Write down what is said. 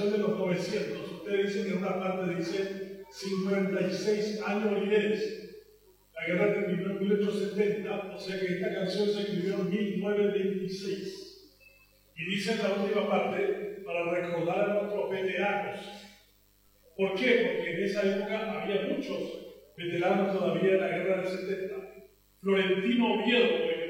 de los 900. Ustedes dicen que en una parte dice 56 años libres. La guerra terminó en 1870, o sea que esta canción se escribió en 1926. Y dice en la última parte, para recordar a nuestros veteranos. ¿Por qué? Porque en esa época había muchos veteranos todavía de la guerra del 70. Florentino Oviedo,